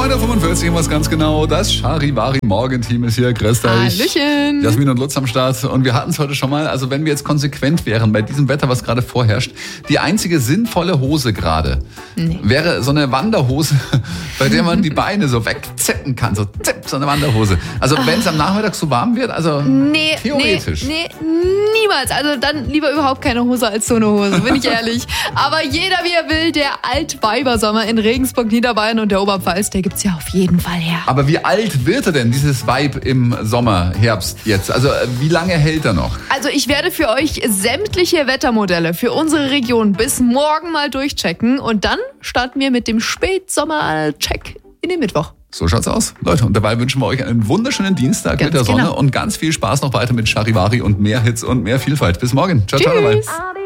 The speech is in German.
9.45 Uhr, was ganz genau. Das Charivari-Morgenteam ist hier. Grüßt euch. Hallöchen. Jasmin und Lutz am Start. Und wir hatten es heute schon mal, also wenn wir jetzt konsequent wären bei diesem Wetter, was gerade vorherrscht, die einzige sinnvolle Hose gerade wäre so eine Wanderhose, bei der man die Beine so wegzippen kann. So zipp, so eine Wanderhose. Also wenn es am Nachmittag so warm wird, also theoretisch. Nee, niemals. Also dann lieber überhaupt keine Hose als so eine Hose, bin ich ehrlich. Aber jeder wie er will, der Altweibersommer in Regensburg, Niederbayern und der Oberpfalz, der gibt's ja auf jeden Fall her. Aber wie alt wird er denn, dieses Vibe im Sommer, Herbst jetzt? Also wie lange hält er noch? Also ich werde für euch sämtliche Wettermodelle für unsere Region bis morgen mal durchchecken und dann starten wir mit dem Spätsommer-Check in den Mittwoch. So schaut's aus. Leute, und dabei wünschen wir euch einen wunderschönen Dienstag mit der Sonne und ganz viel Spaß noch weiter mit Charivari und mehr Hits und mehr Vielfalt. Bis morgen. Ciao, ciao dabei.